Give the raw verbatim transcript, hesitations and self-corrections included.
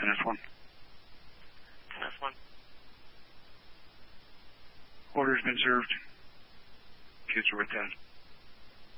N S one. N S one. Order's been served. Kids are with that.